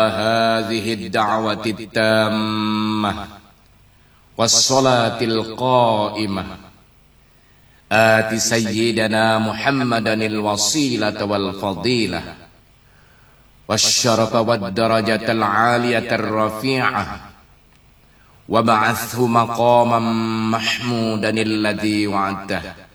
هذه الدعوة التامة والصلاة القائمة آت سيدنا محمدا الوسيلة والفضيلة والشرف والدرجة العالية الرفيعة وابعثه مقاما محمودا الذي وعدته